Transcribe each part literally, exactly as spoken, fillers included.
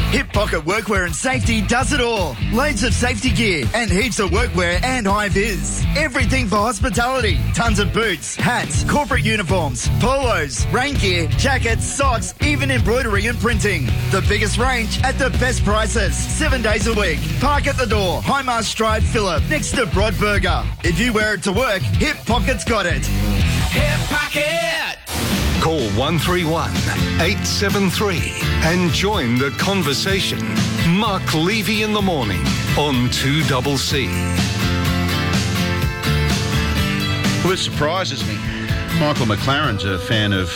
Hip Pocket Workwear and Safety does it all. Loads of safety gear and heaps of workwear and high-vis. Everything for hospitality. Tons of boots, hats, corporate uniforms, polos, rain gear, jackets, socks, even embroidery and printing. The biggest range at the best prices. Seven days a week. Park at the door. Highmast Drive, Phillip, next to Broadburger. If you wear it to work, Hip Pocket's got it. Hip Pocket! Call one three one, eight seven three and join the conversation. Mark Levy in the morning on two C C. Well, this surprises me. Michael McLaren's a fan of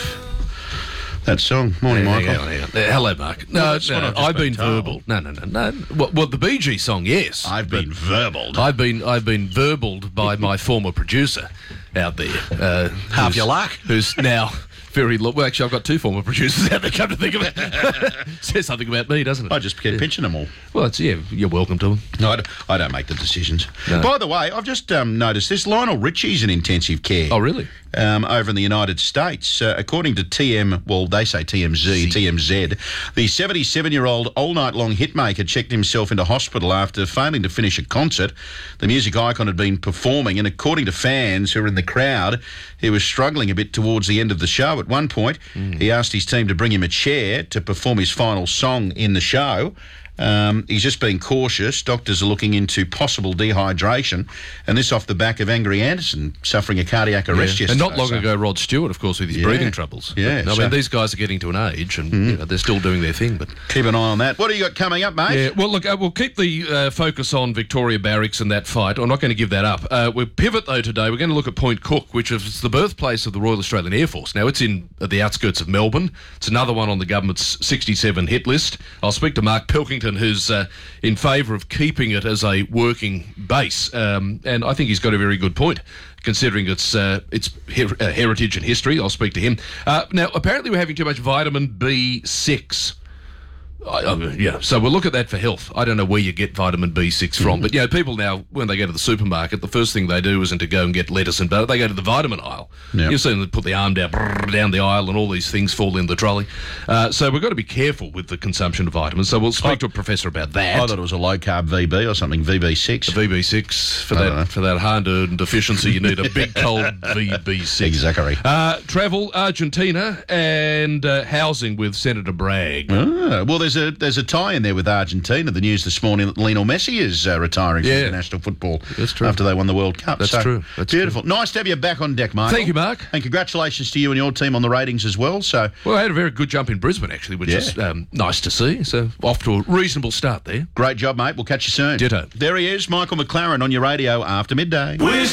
that song. Morning, Yeah, Michael. hang on, hang on. Uh, hello, Mark. No, Well, that's no, what no, I've just I've been been told. verbal. No, no, no, no. Well, well, the Bee Gees song, yes. I've been verbaled. I've been I've been verbaled by my former producer out there. Uh, Half who's- your luck. Who's now very... Lo- well, actually, I've got two former producers out there, come to think of it. Says something about me, doesn't it? I just keep pinching them all. Well, it's, yeah, you're welcome to them. No, I don't, I don't make the decisions. No. By the way, I've just um, noticed this. Lionel Richie's in intensive care. Oh, really? Um, over in the United States. Uh, according to T M, well, they say T M Z, T M Z, the seventy-seven-year-old all-night-long hitmaker checked himself into hospital after failing to finish a concert. The music icon had been performing, and according to fans who were in the crowd, he was struggling a bit towards the end of the show. At one point, mm. he asked his team to bring him a chair to perform his final song in the show. Um, he's just being cautious. Doctors are looking into possible dehydration, and this off the back of Angry Anderson suffering a cardiac arrest Yeah. yesterday. And not long so- ago, Rod Stewart, of course, with his Yeah. breathing troubles. Yeah, But, I so- mean, these guys are getting to an age, and you know, they're still doing their thing. But Keep an eye on that. What do you got coming up, mate? yeah, well, look, uh, we'll keep the uh, focus on Victoria Barracks and that fight. I'm not going to give that up. Uh, we'll pivot, though, today. We're going to look at Point Cook, which is the birthplace of the Royal Australian Air Force. Now, it's in at the outskirts of Melbourne. It's another one on the government's sixty-seven hit list. I'll speak to Mark Pilkington, who's uh, in favour of keeping it as a working base. Um, and I think he's got a very good point, considering its uh, its her- uh, heritage and history. I'll speak to him. Uh, now, apparently we're having too much vitamin B six. I, I mean, yeah, so we'll look at that for health. I don't know where you get vitamin B six from, but, you know, people now, when they go to the supermarket, the first thing they do isn't to go and get lettuce and butter. They go to the vitamin aisle. Yep. You've seen them put the arm down, brrr, down the aisle, and all these things fall in the trolley. Uh, so we've got to be careful with the consumption of vitamins. So we'll speak I- to a professor about that. I thought it was a low-carb V B or something, V B six. V B six, for I don't know. that for that hard-earned deficiency, you need a big cold V B six. Exactly. Uh, travel, Argentina, and uh, housing with Senator Bragg. Ah, well, there's a there's a tie in there with Argentina. The news this morning that Lionel Messi is uh, retiring from Yeah. international football That's true. after they won the World Cup. That's So, true. That's beautiful. Nice to have you back on deck, Mark. Thank you, Mark. And congratulations to you and your team on the ratings as well. So, Well, I had a very good jump in Brisbane, actually, which Yeah. is um, nice to see. So off to a reasonable start there. great job, mate. We'll catch you soon. Ditto. There he is, Michael McLaren on your radio after midday. We're